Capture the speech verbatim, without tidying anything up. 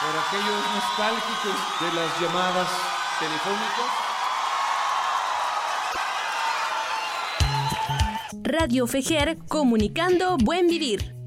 por aquellos nostálgicos de las llamadas telefónicas. Radio Fejer, comunicando buen vivir.